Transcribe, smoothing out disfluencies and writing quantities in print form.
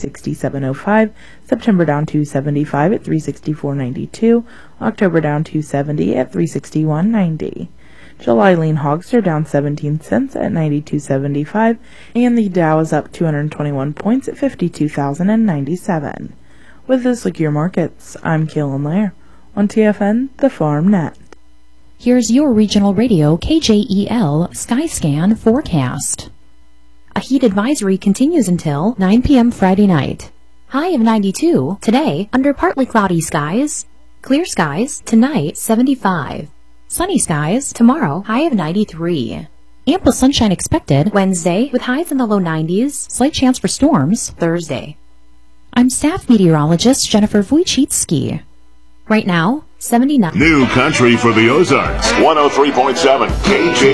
367.05. September down 275 at 364.92. October down 270 at 361.90. July lean hogs are down 17 cents at 92.75, and the Dow is up 221 points at 52,097. With this, look your markets. I'm Kaylin Lair on TFN, the Farm Net. Here's your regional radio KJEL Skyscan forecast. A heat advisory continues until 9 p.m. Friday night. High of 92 today under partly cloudy skies. Clear skies tonight 75. Sunny skies tomorrow, high of 93. Ample sunshine expected Wednesday with highs in the low 90s. Slight chance for storms Thursday. I'm staff meteorologist Jennifer Wojcicki. Right now, 79. New country for the Ozarks. 103.7 KJ.